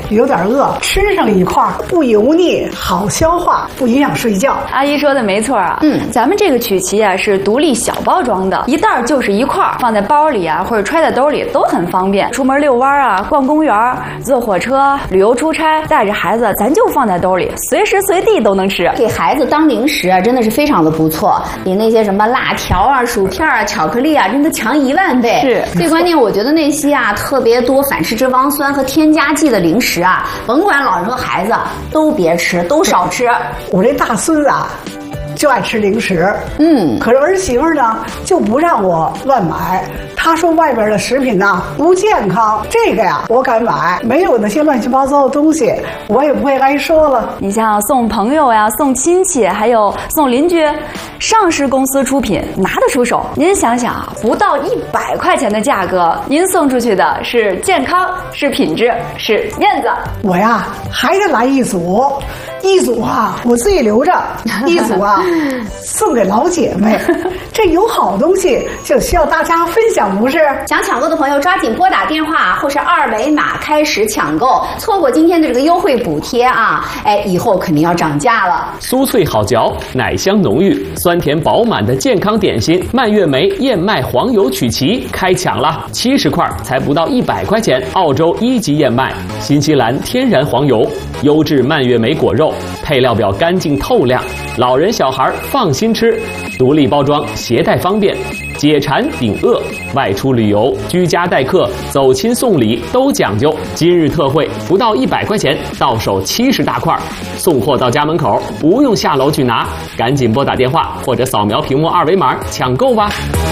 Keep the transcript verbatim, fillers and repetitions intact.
有点饿，吃上一块不油腻，好消化，不影响睡觉。 阿姨说的没错啊，嗯，咱们这个曲奇啊是独立小包装的，一袋就是一块，放在包里啊或者揣在兜里都很方便。出门遛弯啊、逛公园、坐火车、旅游出差，带着孩子咱就放在兜里，随时随地都能吃。 给孩子当零食啊，真的是非常的不错，比那些什么辣条啊、薯片啊、巧克力啊，真的强一万倍。 是， 最关键，我觉得那些啊特别多反式脂肪酸和添加剂的零食啊，甭管老人和孩子都别吃，都少吃。 我这大孙子啊，就爱吃零食， 嗯， 可是儿媳妇呢就不让我乱买。她说外边的食品呐不健康，这个呀我敢买，没有那些乱七八糟的东西，我也不会挨说了。 你像送朋友呀、送亲戚，还有送邻居，上市公司出品拿得出手。您想想，不到一百块钱的价格，您送出去的是健康，是品质，是面子。 我呀还得来一组，一组啊我自己留着，一组啊送给老姐妹。这有好东西就需要大家分享，不是？ 想抢购的朋友抓紧拨打电话或是二维码开始抢购，错过今天的这个优惠补贴啊，哎，以后肯定要涨价了。 酥脆好嚼，奶香浓郁，酸甜饱满的健康点心蔓越莓燕麦黄油曲奇开抢了，七十块才不到一百块钱，澳洲一级燕麦，新西兰天然黄油，优质蔓越莓果肉，配料表干净透亮，老人小孩放心吃，独立包装，携带方便，解馋顶饿，外出旅游、居家待客、走亲送礼都讲究。今日特惠，不到一百块钱，到手七十大块，送货到家门口，不用下楼去拿，赶紧拨打电话或者扫描屏幕二维码抢购吧。